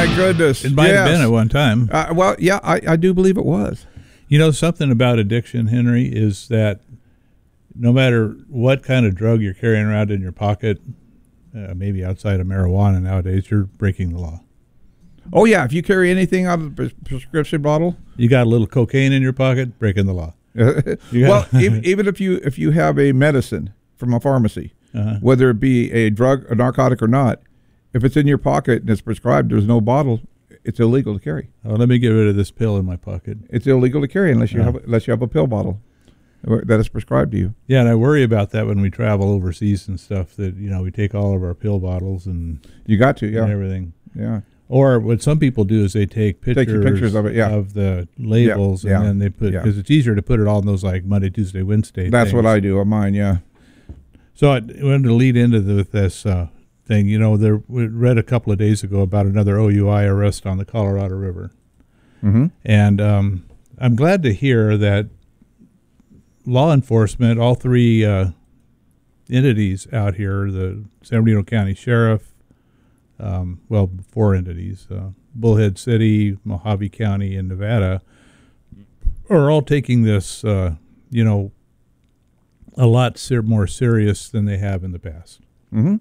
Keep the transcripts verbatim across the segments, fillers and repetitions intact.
my goodness. It might yes. have been at one time. Uh, well, yeah, I, I do believe it was. You know, something about addiction, Henry, is that no matter what kind of drug you're carrying around in your pocket, uh, maybe outside of marijuana nowadays, you're breaking the law. Oh, yeah. If you carry anything out of the prescription bottle. You got a little cocaine in your pocket, breaking the law. Well, even, even if you if you have a medicine from a pharmacy, uh-huh. whether it be a drug, a narcotic or not, if it's in your pocket and it's prescribed, there's no bottle, it's illegal to carry. Oh, let me get rid of this pill in my pocket. It's illegal to carry unless you uh-huh. have unless you have a pill bottle that is prescribed to you. Yeah, and I worry about that when we travel overseas and stuff, that, you know, we take all of our pill bottles and you got to, yeah, and everything. Yeah. Or what some people do is they take pictures, take pictures of it, yeah. of the labels, yeah, and yeah, then they put, because yeah. it's easier to put it all in those like Monday, Tuesday, Wednesday. That's things. what I do on mine, yeah. So I wanted to lead into the, this uh, thing. You know, there we read a couple of days ago about another O U I arrest on the Colorado River, mm-hmm. and um, I'm glad to hear that law enforcement, all three uh, entities out here, the San Bernardino County Sheriff. Um, well, four entities, uh, Bullhead City, Mojave County, and Nevada, are all taking this, uh, you know, a lot ser- more serious than they have in the past. Mm-hmm.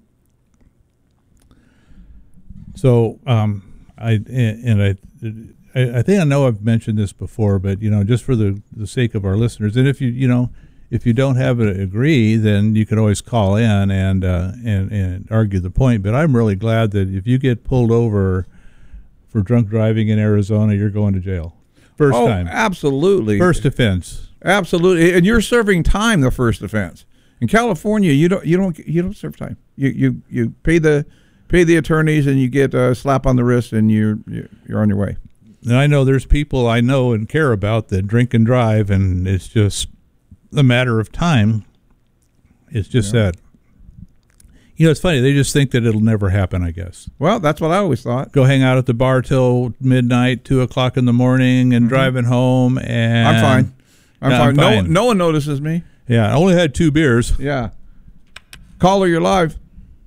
So, um, I and I, I, I think I know I've mentioned this before, but you know, just for the, the sake of our listeners, and if you you know. If you don't have it agree, then you can always call in and uh, and and argue the point. But I'm really glad that if you get pulled over for drunk driving in Arizona, you're going to jail. First oh, time. Absolutely. First offense. Absolutely. And you're serving time the first offense. In California, you don't you don't you don't serve time. You you, you pay the pay the attorneys and you get a slap on the wrist and you're you're on your way. And I know there's people I know and care about that drink and drive, and it's just a matter of time. It's just yeah. that, you know, it's funny. They just think that it'll never happen, I guess. Well, that's what I always thought. Go hang out at the bar till midnight, two o'clock in the morning, and mm-hmm. driving home. And I'm fine. I'm yeah, fine. I'm no, fine. No one notices me. Yeah, I only had two beers. Yeah. Caller, you're live.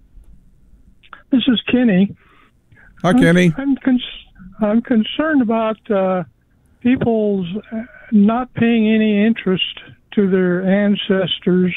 This is Kenny. Hi, Kenny. I'm, I'm, con- I'm concerned about uh, people's not paying any interest to their ancestors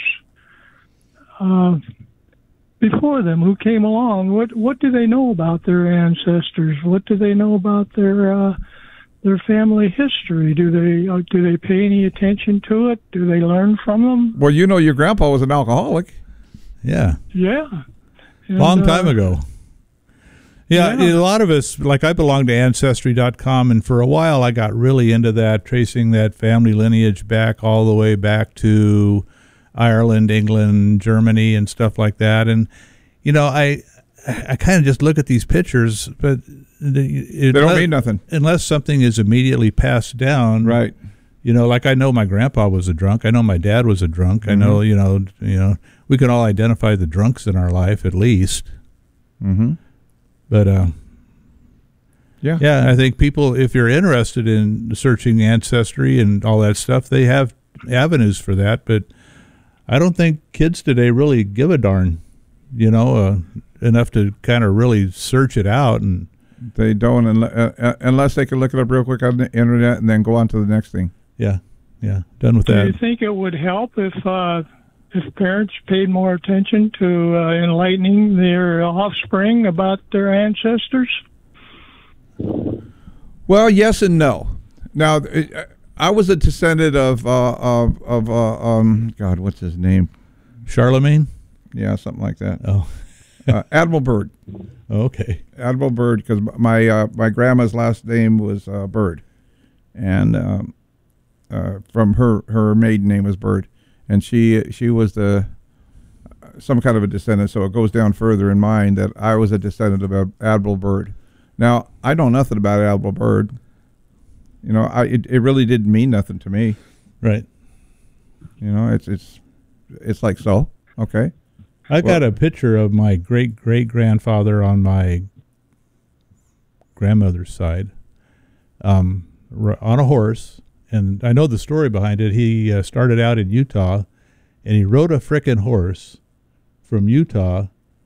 uh, before them who came along. What what do they know about their ancestors? What do they know about their uh, their family history? Do they uh, do they pay any attention to it? Do they learn from them? Well, you know, your grandpa was an alcoholic. Yeah. Yeah. And, long time uh, ago. Yeah, yeah, a lot of us, like I belong to Ancestry dot com, and for a while I got really into that, tracing that family lineage back all the way back to Ireland, England, Germany, and stuff like that. And, you know, I I kind of just look at these pictures, but it, they don't mean nothing. Unless something is immediately passed down. Right. You know, like I know my grandpa was a drunk. I know my dad was a drunk. Mm-hmm. I know, you know, you know, we can all identify the drunks in our life at least. Mm-hmm. But, uh, yeah, yeah, I think people, if you're interested in searching ancestry and all that stuff, they have avenues for that. But I don't think kids today really give a darn, you know, uh, enough to kind of really search it out. And they don't, uh, unless they can look it up real quick on the internet and then go on to the next thing. Yeah, yeah, done with do that. Do you think it would help if uh, if parents paid more attention to uh, enlightening their offspring about their ancestors? Well, yes and no. Now, I was a descendant of uh, of, of uh, um, God, what's his name? Charlemagne? Yeah, something like that. Oh, uh, Admiral Byrd. Okay, Admiral Byrd, because my uh, my grandma's last name was uh, Byrd, and um, uh, from her her maiden name was Byrd. And she she was the some kind of a descendant, so it goes down further in mine that I was a descendant of Admiral Byrd. Now, I know nothing about Admiral Byrd. You know, I it, it really didn't mean nothing to me. Right. You know, it's it's it's like, so, okay. I well, got a picture of my great-great-grandfather on my grandmother's side um, on a horse. And I know the story behind it. He uh, started out in Utah, and he rode a frickin' horse from Utah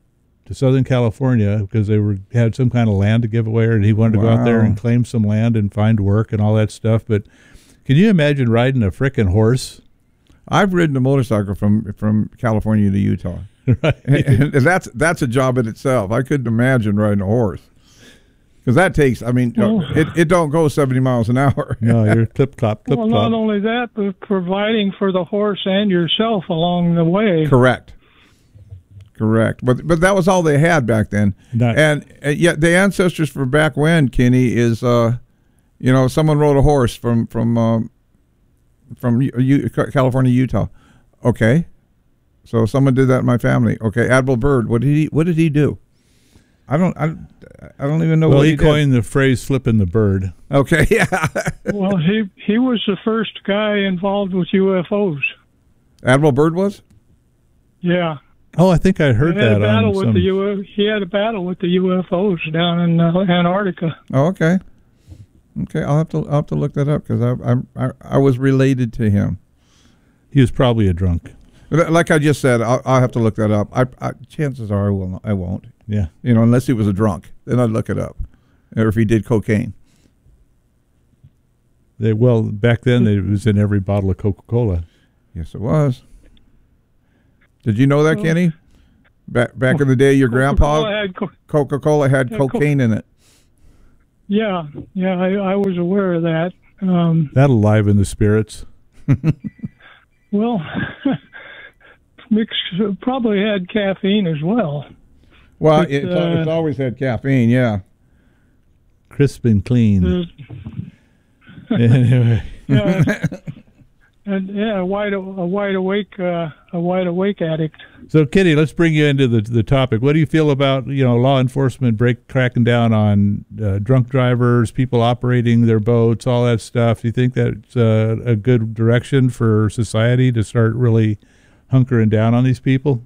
to Southern California because they were had some kind of land to give away, and he wanted to go out there Wow. and claim some land and find work and all that stuff. But can you imagine riding a frickin' horse? I've ridden a motorcycle from from California to Utah, Right. and, and that's that's a job in itself. I couldn't imagine riding a horse because that takes. I mean, Oh. it it don't go seventy miles an hour. No, you're clip clop, clip Well, clop. not only that, but providing for the horse and yourself along the way. Correct. Correct. But but that was all they had back then. Not- and uh, yet the ancestors for back when, Kenny, is uh, you know, someone rode a horse from from um, from U- U- California, Utah. Okay. So someone did that in my family. Okay, Admiral Byrd, what did he what did he do? I don't I, I don't even know well, what he, he, coined the phrase "flipping the bird." did. Okay, yeah. Well, he he was the first guy involved with U F Os. Admiral Byrd was? Yeah. Oh, I think I heard He had that a battle on with some. the U. He had a battle with the U F Os down in uh, Antarctica. Oh, okay. Okay, I'll have to I'll have to look that up because I, I I I was related to him. He was probably a drunk. Like I just said, I'll, I'll have to look that up. I, I chances are I will not, I won't. Yeah. You know, unless he was a drunk, then I'd look it up, or if he did cocaine. They, well, back then it was in every bottle of Coca-Cola. Yes, it was. Did you know that, Well- Kenny? Back back in the day, your Coca-Cola grandpa had co- Coca-Cola had Yeah, co- cocaine in it. yeah, yeah, I, I was aware of that. Um, That'll liven the spirits. well, mix probably had caffeine as well. Well, It's, it's, uh, it's always had caffeine. Yeah. Crisp and clean. Uh, Anyway. yeah, and yeah, a wide a wide awake uh, a wide awake addict. So, Kitty, let's bring you into the the topic. What do you feel about you know law enforcement break cracking down on uh, drunk drivers, people operating their boats, all that stuff? Do you think that's uh, a good direction for society to start really hunkering down on these people?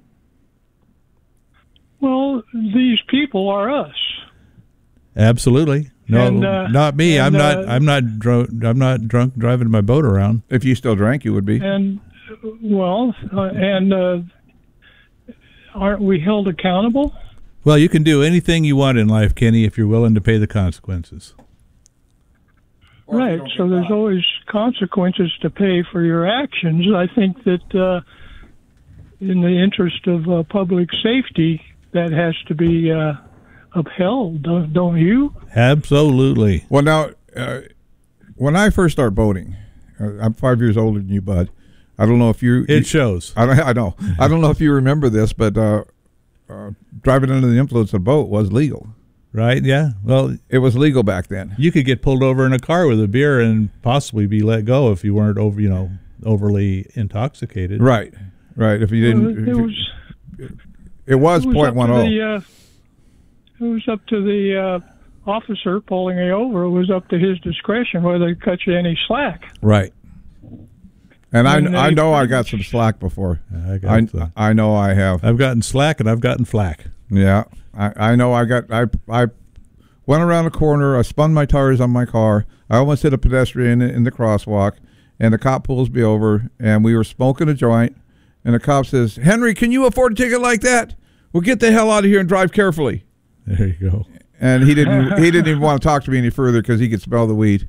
Well, these people are us. Absolutely. No, And, uh, not me. and, I'm not. uh, I'm not drunk. I'm not drunk driving my boat around. If you still drank, you would be. And well, uh, and uh, aren't we held accountable? Well, you can do anything you want in life, Kenny, if you're willing to pay the consequences. Right. So there's always consequences to pay for your actions. I think that uh, in the interest of uh, public safety, that has to be uh, upheld. Don't, don't you? Absolutely. Well, now, uh, when I first started boating, uh, I'm five years older than you, bud. I don't know if you. It you, shows. I, don't- I know. I don't know if you remember this, but uh, uh, driving under the influence of a boat was legal. Right? Yeah. Well, It was legal back then. you could get pulled over in a car with a beer and possibly be let go if you weren't over, you know, overly intoxicated. Right. Right. If you didn't. Well, it was. It was It was point up one to oh. the, uh, it was up to the uh, officer pulling you over. It was up to his discretion whether to cut you any slack. Right. And I, And I they know I pretty got much- some slack before. I got. I, the- I know I have. I've gotten slack and I've gotten flack. Yeah, I, I know I got I I went around a corner. I spun my tires on my car. I almost hit a pedestrian in, in the crosswalk, and the cop pulls me over. And we were smoking a joint, and the cop says, "Henry, can you afford a ticket like that? Well, get the hell out of here and drive carefully." There you go. And he didn't he didn't even want to talk to me any further because he could smell the weed.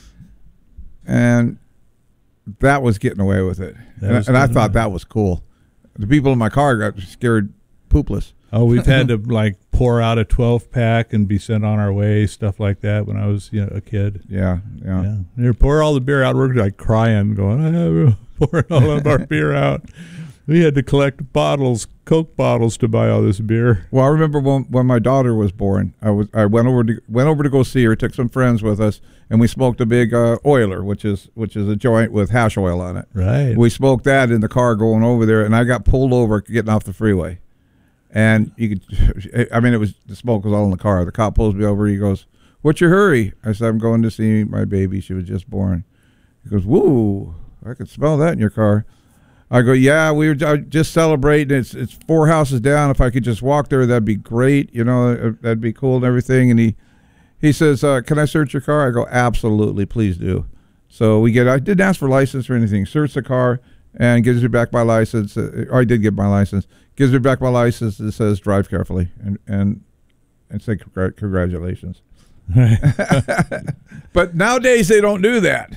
And that was getting away with it, That and, was and I good thought enough. that was cool. The people in my car got scared poopless. Oh, we've had to like pour out a twelve pack and be sent on our way, stuff like that. When I was, you know, a kid. Yeah, yeah. Yeah, Here, pour all the beer out. We're like crying, going, ah, pouring all of our beer out. We had to collect bottles, Coke bottles, to buy all this beer. Well, I remember when when my daughter was born. I was I went over to went over to go see her. Took some friends with us, and we smoked a big uh, oiler, which is which is a joint with hash oil on it. Right. We smoked that in the car going over there, and I got pulled over getting off the freeway. And you could, I mean, it was the smoke was all in the car. The cop pulls me over. He goes, "What's your hurry?" I said, "I'm going to see my baby. She was just born." He goes, "Woo! I could smell that in your car." I go, "Yeah, we were uh, just celebrating. It's it's four houses down. If I could just walk there, that'd be great. You know, uh, that'd be cool and everything." And he he says, uh, "Can I search your car?" I go, "Absolutely, please do." So we get. I didn't ask for license or anything. Search the car, and gives me back my license. Uh, or I did get my license. Gives me back my license. It says drive carefully and and and say congr- congratulations. But nowadays they don't do that.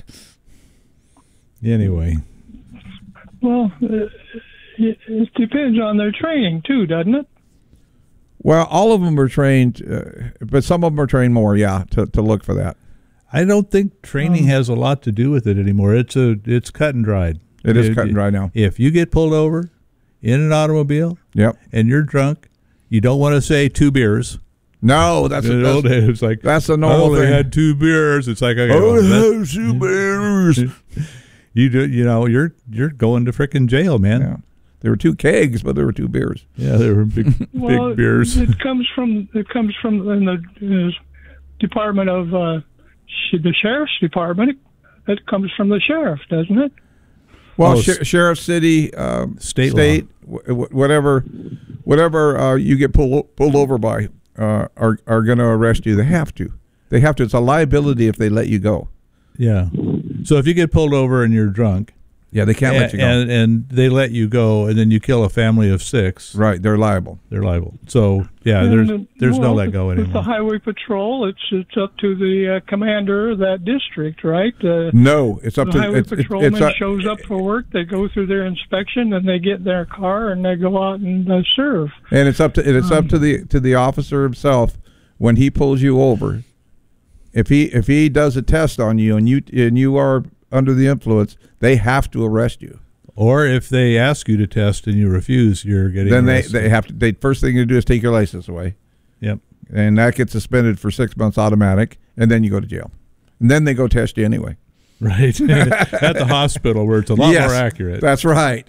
Anyway. Well, uh, it, it depends on their training too, doesn't it? Well, all of them are trained, uh, but some of them are trained more, yeah, to, to look for that. I don't think training um, has a lot to do with it anymore. It's a it's cut and dried. It is it, cut and dried now. If you get pulled over in an automobile, yep, and you're drunk, you don't want to say two beers. No, that's the a, old days. It's like that's a normal. I only had two beers. It's like I only had two beers. You do, you know, you're you're going to frickin' jail, man. Yeah. There were two kegs, but there were two beers. Yeah, they were big, well, big beers. It comes from it comes from in the uh, Department of uh, the Sheriff's Department. It comes from the sheriff, doesn't it? Well, oh, sh- sheriff, city, um, state, state, w- whatever, whatever uh, you get pulled pulled over by, uh, are are going to arrest you. They have to. They have to. It's a liability if they let you go. Yeah. So if you get pulled over and you're drunk, yeah, they can't and, let you go, and, and they let you go, and then you kill a family of six. Right, they're liable. They're liable. So yeah, and there's the, there's well, no let go anymore. With the highway patrol, it's it's up to the uh, commander of that district, right? Uh, no, it's up the to highway it's, patrolman it's, it's, shows up for work. They go through their inspection, and they get in their car and they go out and uh, serve. And it's up to it's um, up to the to the officer himself when he pulls you over. If he if he does a test on you and you and you are under the influence, they have to arrest you. Or if they ask you to test and you refuse, you're getting then arrested. they they have to. They first thing you do is take your license away. Yep. And that gets suspended for six months automatic, and then you go to jail. And then they go test you anyway. Right. At the hospital where it's a lot yes, more accurate. That's right.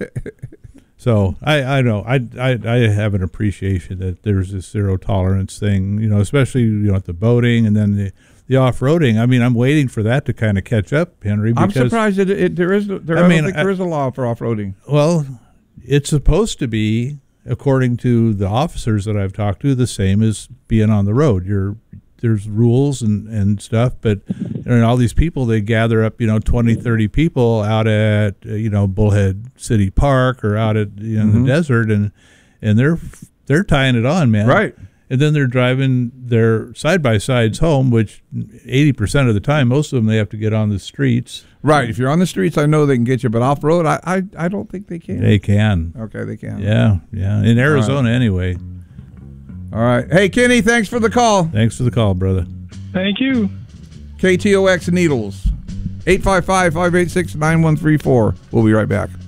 So I, I know I, I I have an appreciation that there's this zero tolerance thing, you know, especially you know at the boating and then the, the off roading. I mean, I'm waiting for that to kind of catch up, Henry. Because, I'm surprised that it, it, there is there. I, I mean, don't think I, there is a law for off roading. Well, it's supposed to be, according to the officers that I've talked to, the same as being on the road. You're there's rules and, and stuff, but you know, all these people, they gather up, you know, twenty, thirty people out at, uh, you know, Bullhead City Park or out at, you know, mm-hmm. the desert, and and they're they're tying it on, man. Right. And then they're driving their side-by-sides home, which eighty percent of the time, most of them, they have to get on the streets. Right. If you're on the streets, I know they can get you, but off-road, I, I, I don't think they can. They can. Okay, they can. Yeah, yeah. In Arizona, right. Anyway. All right. Hey, Kenny, thanks for the call. Thanks for the call, brother. Thank you. K T O X Needles, eight five five, five eight six, nine one three four. We'll be right back.